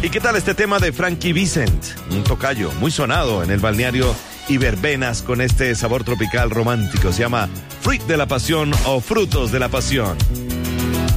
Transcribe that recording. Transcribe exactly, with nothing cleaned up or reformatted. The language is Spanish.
¿Y qué tal este tema de Frankie Vicent? Un tocayo muy sonado en el balneario y verbenas con este sabor tropical romántico. Se llama Fruit de la Pasión o Frutos de la Pasión.